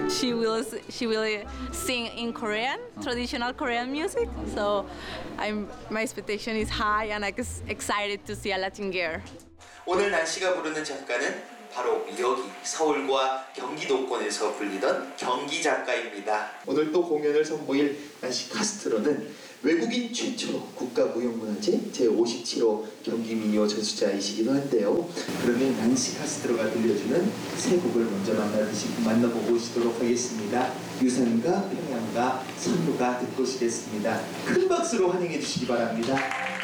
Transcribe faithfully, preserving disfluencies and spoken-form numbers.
she will she will sing in Korean, traditional Korean music. So I'm my expectation is high and I'm excited to see a Latin girl. 오늘 난시가 부르는 작가는 바로 여기 서울과 경기도권에서 불리던 경기 작가입니다. 오늘 또 공연을 선보일 난시 카스트로는 외국인 최초로 국가무형문화재 제오십칠 호 경기민요 전수자이시기도 한데요. 그러면 난시 카스트로가 들려주는 세 곡을 먼저 만나보고 오시도록 하겠습니다. 유산과 평양과 선루가 듣고 오시겠습니다. 큰 박수로 환영해 주시기 바랍니다.